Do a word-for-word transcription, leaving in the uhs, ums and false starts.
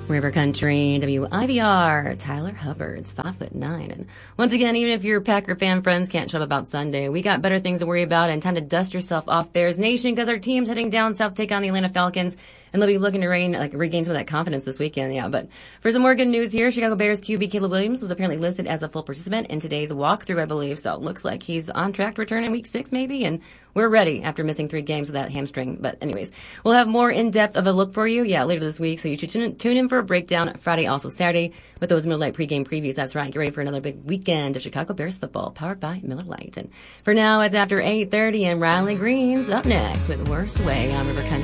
River Country, W I B R, Tyler Hubbard's five foot nine. And once again, even if your Packer fan friends can't show up about Sunday, we got better things to worry about and time to dust yourself off Bears Nation because our team's heading down south to take on the Atlanta Falcons. And they'll be looking to regain, like, regain some of that confidence this weekend, yeah. But for some more good news here, Chicago Bears Q B Caleb Williams was apparently listed as a full participant in today's walkthrough, I believe. So it looks like he's on track to return in week six, maybe. And we're ready after missing three games with that hamstring. But anyways, we'll have more in-depth of a look for you, yeah, later this week. So you should tune, tune in for a breakdown Friday, also Saturday, with those Miller Lite pregame previews. That's right. Get ready for another big weekend of Chicago Bears football, powered by Miller Lite. And for now, it's after eight thirty, and Riley Green's up next with Worst Way on River Country.